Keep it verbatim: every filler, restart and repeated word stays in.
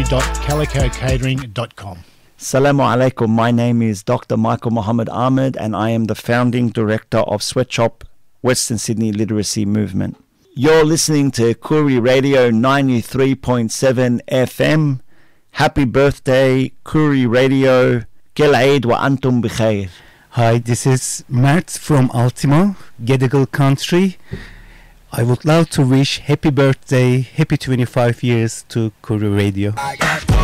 dot calico catering dot com. Assalamu alaikum. My name is Doctor Michael Muhammad Ahmed, and I am the founding director of Sweatshop Western Sydney Literacy Movement. You're listening to Koori Radio ninety-three point seven F M. Happy birthday, Koori Radio. Kel Eid wa antum bikhair. Hi, this is Mert from Ultimo, Gadigal country. I would love to wish happy birthday, happy twenty-five years to Koori Radio.